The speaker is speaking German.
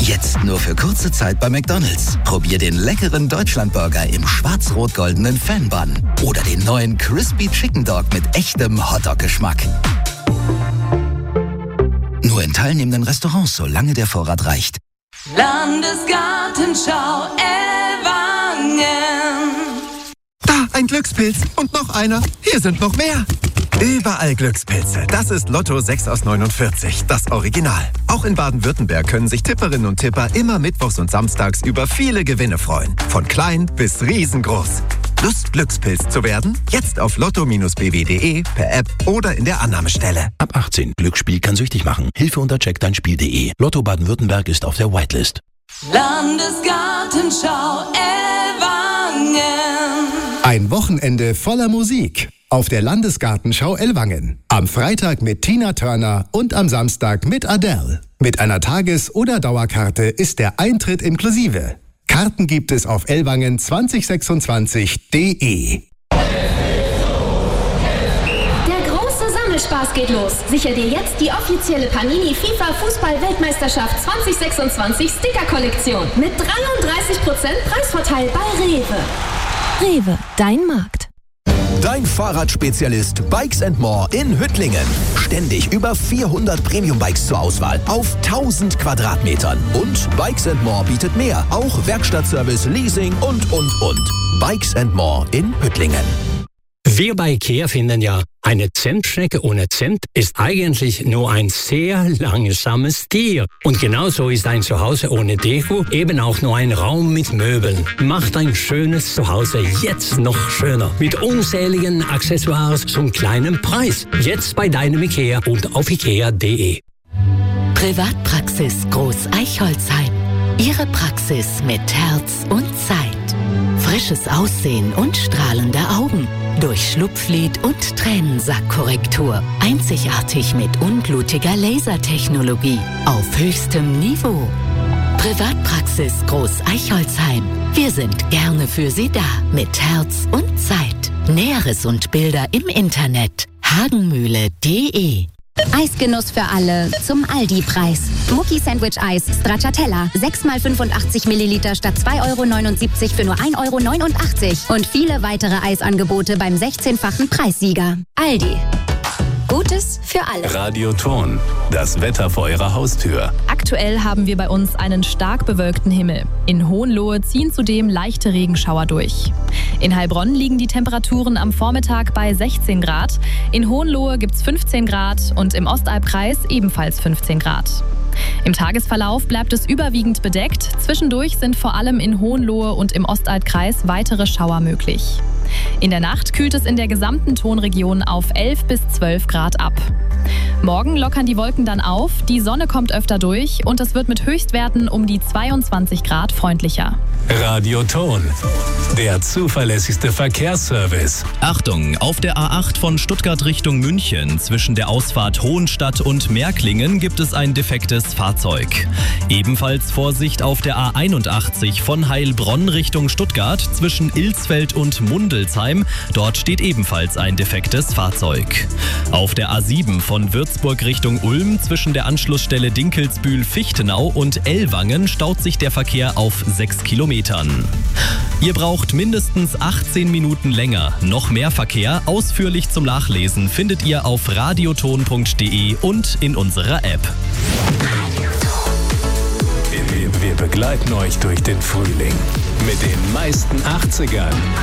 Jetzt nur für kurze Zeit bei McDonald's. Probier den leckeren Deutschlandburger im schwarz-rot-goldenen Fan-Bun. Oder den neuen Crispy Chicken Dog mit echtem Hotdog-Geschmack. Nur in teilnehmenden Restaurants, solange der Vorrat reicht. Landesgartenschau Ellwangen. Da, ein Glückspilz. Und noch einer. Hier sind noch mehr. Überall Glückspilze. Das ist Lotto 6 aus 49, das Original. Auch in Baden-Württemberg können sich Tipperinnen und Tipper immer mittwochs und samstags über viele Gewinne freuen. Von klein bis riesengroß. Lust, Glückspilz zu werden? Jetzt auf lotto-bw.de, per App oder in der Annahmestelle. Ab 18. Glücksspiel kann süchtig machen. Hilfe unter checkdeinspiel.de. Lotto Baden-Württemberg ist auf der Whitelist. Landesgartenschau Ellwangen. Ein Wochenende voller Musik auf der Landesgartenschau Ellwangen. Am Freitag mit Tina Turner und am Samstag mit Adele. Mit einer Tages- oder Dauerkarte ist der Eintritt inklusive. Karten gibt es auf ellwangen2026.de. Der große Sammelspaß geht los. Sichere dir jetzt die offizielle Panini FIFA Fußball-Weltmeisterschaft 2026 Sticker-Kollektion mit 33% Preisvorteil bei Rewe. Rewe, dein Markt. Dein Fahrradspezialist Bikes & More in Hüttlingen. Ständig über 400 Premium-Bikes zur Auswahl auf 1000 Quadratmetern. Und Bikes & More bietet mehr, auch Werkstattservice, Leasing und. Bikes & More in Hüttlingen. Wir bei IKEA finden ja, eine Zentschnecke ohne Zent ist eigentlich nur ein sehr langsames Tier. Und genauso ist ein Zuhause ohne Deko eben auch nur ein Raum mit Möbeln. Macht ein schönes Zuhause jetzt noch schöner. Mit unzähligen Accessoires zum kleinen Preis. Jetzt bei deinem IKEA und auf ikea.de. Privatpraxis Groß Eichholzheim. Ihre Praxis mit Herz und Zeit. Frisches Aussehen und strahlende Augen. Durch Schlupflid und Tränensackkorrektur. Einzigartig mit unblutiger Lasertechnologie. Auf höchstem Niveau. Privatpraxis Groß Eichholzheim. Wir sind gerne für Sie da. Mit Herz und Zeit. Näheres und Bilder im Internet. hagenmühle.de. Eisgenuss für alle zum Aldi-Preis. Mucki Sandwich Eis Stracciatella. 6 x 85 Milliliter statt 2,79 € für nur 1,89 €. Und viele weitere Eisangebote beim 16-fachen Preissieger. Aldi. Gutes für alle. Radioton. Das Wetter vor Ihrer Haustür. Aktuell haben wir bei uns einen stark bewölkten Himmel. In Hohenlohe ziehen zudem leichte Regenschauer durch. In Heilbronn liegen die Temperaturen am Vormittag bei 16 Grad. In Hohenlohe gibt es 15 Grad und im Ostalbkreis ebenfalls 15 Grad. Im Tagesverlauf bleibt es überwiegend bedeckt. Zwischendurch sind vor allem in Hohenlohe und im Ostalbkreis weitere Schauer möglich. In der Nacht kühlt es in der gesamten Tonregion auf 11 bis 12 Grad ab. Morgen lockern die Wolken dann auf, die Sonne kommt öfter durch und es wird mit Höchstwerten um die 22 Grad freundlicher. Radioton. Der zuverlässigste Verkehrsservice. Achtung, auf der A8 von Stuttgart Richtung München zwischen der Ausfahrt Hohenstadt und Märklingen gibt es ein defektes Fahrzeug. Ebenfalls Vorsicht auf der A81 von Heilbronn Richtung Stuttgart zwischen Ilsfeld und Mundelsheim. Dort steht ebenfalls ein defektes Fahrzeug. Auf der A7 von Würzburg Richtung Ulm zwischen der Anschlussstelle Dinkelsbühl-Fichtenau und Ellwangen staut sich der Verkehr auf 6 Kilometern. Ihr braucht mindestens 18 Minuten länger. Noch mehr Verkehr, ausführlich zum Nachlesen, findet ihr auf radioton.de und in unserer App. Wir begleiten euch durch den Frühling mit den meisten 80ern.